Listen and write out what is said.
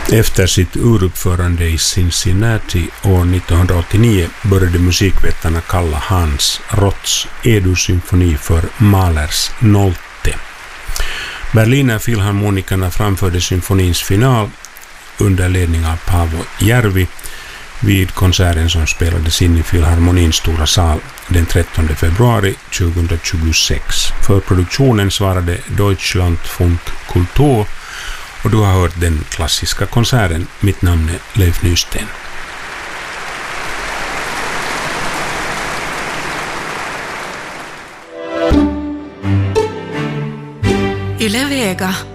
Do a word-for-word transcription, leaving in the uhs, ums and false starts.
Efter sitt uruppförande i Cincinnati år nittonhundraåttionio började musikvetarna kalla Hans Roths Edu-symfoni för Mahlers Nolte. Berliner Filharmonikerna framförde symfonins final under ledning av Paavo Järvi vid konserten som spelades in i Filharmonins stora sal den trettonde februari tjugohundratjugosex. För produktionen svarade Deutschlandfunk Kultur och du har hört den klassiska konserten. Mitt namn är Leif Nysten. Yle Vega.